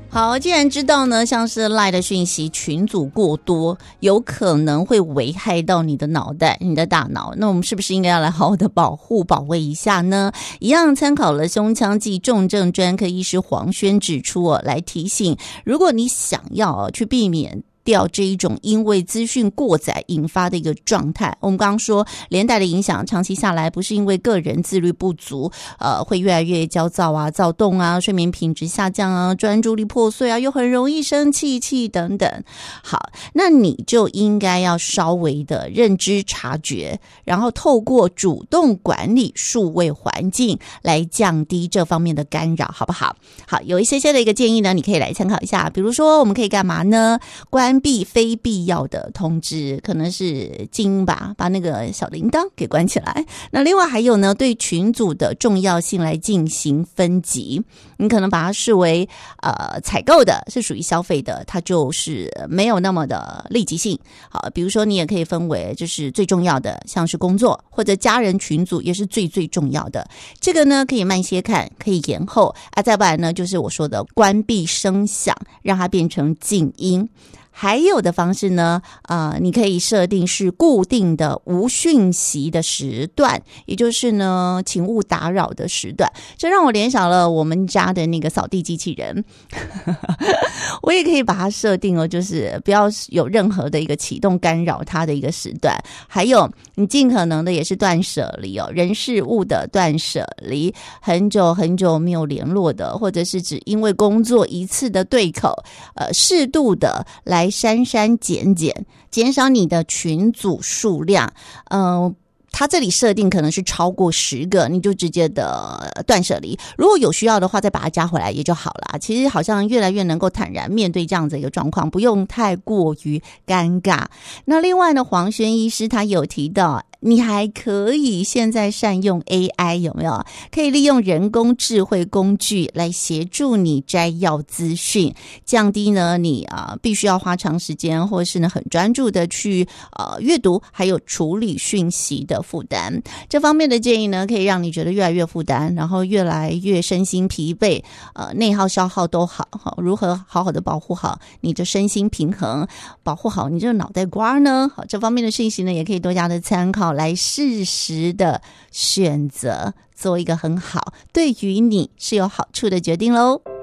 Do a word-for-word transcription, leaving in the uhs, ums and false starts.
好，既然知道呢，像是 LINE 的讯息群组过多，有可能会危害到你的脑袋、你的大脑，那我们是不是应该要来好好的保护、保卫一下呢？一样参考了胸腔暨重症专科医师黄轩指出哦，来提醒，如果你想要去避免掉这一种因为资讯过载引发的一个状态，我们刚刚说连带的影响长期下来不是因为个人自律不足，呃，会越来越焦躁啊、躁动啊、睡眠品质下降啊、专注力破碎啊，又很容易生气气等等。好，那你就应该要稍微的认知察觉，然后透过主动管理数位环境来降低这方面的干扰，好不好？好，有一些些的一个建议呢，你可以来参考一下。比如说我们可以干嘛呢？关闭非必要的通知，可能是静音吧，把那个小铃铛给关起来。那另外还有呢，对群组的重要性来进行分级。你可能把它视为呃采购的是属于消费的，它就是没有那么的立即性。好，比如说你也可以分为就是最重要的，像是工作或者家人群组也是最最重要的。这个呢可以慢些看，可以延后啊。再不然呢，就是我说的关闭声响，让它变成静音。还有的方式呢，呃，你可以设定是固定的无讯息的时段，也就是呢，请勿打扰的时段。这让我联想了我们家的那个扫地机器人，我也可以把它设定哦，就是不要有任何的一个启动干扰它的一个时段。还有，你尽可能的也是断舍离哦，人事物的断舍离，很久很久没有联络的，或者是只因为工作一次的对口，呃，适度的来删删减减，减少你的群组数量。呃，它这里设定可能是超过十个，你就直接的断舍离。如果有需要的话，再把它加回来也就好了。其实好像越来越能够坦然面对这样子一个状况，不用太过于尴尬。那另外呢，黄轩医师他有提到，你还可以现在善用 A I， 有没有？可以利用人工智慧工具来协助你摘要资讯，降低呢你啊、呃、必须要花长时间或是呢很专注的去呃阅读还有处理讯息的负担。这方面的建议呢，可以让你觉得越来越负担，然后越来越身心疲惫，呃内耗消耗都好。好，如何好好的保护好你的身心平衡，保护好你这个脑袋瓜呢？好，这方面的讯息呢，也可以多加的参考。来适时的选择，做一个很好对于你是有好处的决定咯。